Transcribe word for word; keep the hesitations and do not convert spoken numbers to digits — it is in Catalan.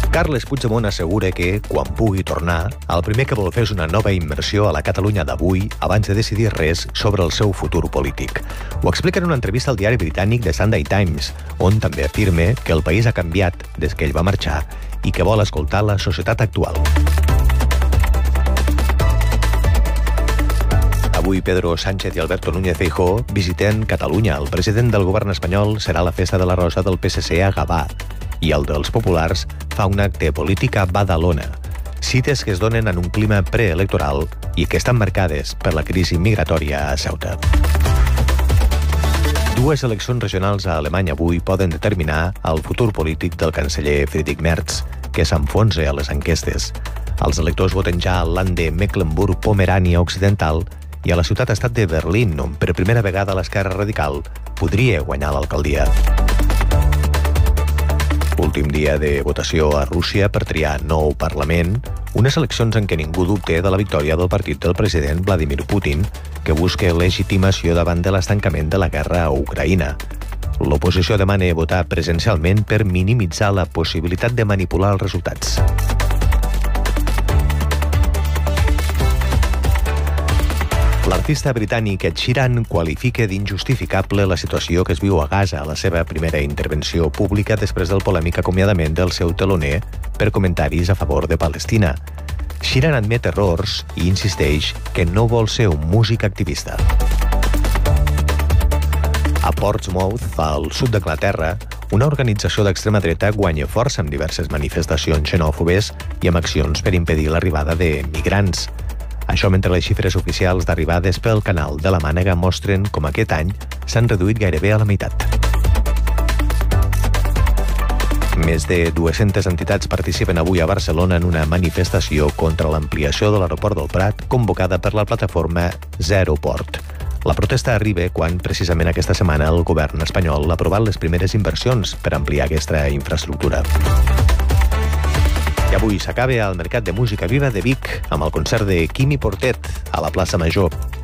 Carles Puigdemont assegura que, quan pugui tornar, el primer que vol fer és una nova immersió a la Catalunya d'avui abans de decidir res sobre el seu futur polític. Ho explica en una entrevista al diari britànic The Sunday Times, on també afirma que el país ha canviat des que ell va marxar i que vol escoltar la societat actual. Avui Pedro Sánchez i Alberto Núñez Feijóo visiten Catalunya. El president del govern espanyol serà a la festa de la Rosa del P S C a Gavà i el dels populars fa un acte polític a Badalona. Cites que es donen en un clima preelectoral i que estan marcades per la crisi migratòria a Ceuta. Dues eleccions regionals a Alemanya avui poden determinar el futur polític del canceller Friedrich Merz, que s'enfonsa a les enquestes. Els electors voten ja al land de Mecklenburg-Pomerània Occidental i a la ciutat-estat de Berlín, on per primera vegada l'esquerra radical podria guanyar l'alcaldia. Últim dia de votació a Rússia per triar nou Parlament, unes eleccions en què ningú dubte de la victòria del partit del president Vladimir Putin, que busca legitimació davant de l'estancament de la guerra a Ucraïna. L'oposició demana votar presencialment per minimitzar la possibilitat de manipular els resultats. L'artista britànic Ed Sheeran qualifica d'injustificable la situació que es viu a Gaza a la seva primera intervenció pública després del polèmic acomiadament del seu teloner per comentaris a favor de Palestina. Sheeran admet errors i insisteix que no vol ser un músic activista. A Portsmouth, al sud d'Anglaterra, una organització d'extrema dreta guanya força amb diverses manifestacions xenòfobes i amb accions per impedir l'arribada de migrants. Això mentre les xifres oficials d'arribades pel canal de la Mànega mostren com aquest any s'han reduït gairebé a la meitat. Més de dues-centes entitats participen avui a Barcelona en una manifestació contra l'ampliació de l'aeroport del Prat convocada per la plataforma Zero Port. La protesta arriba quan, precisament aquesta setmana, el govern espanyol ha aprovat les primeres inversions per ampliar aquesta infraestructura. I avui s'acaba el Mercat de Música Viva de Vic amb el concert de Quimi Portet a la plaça Major.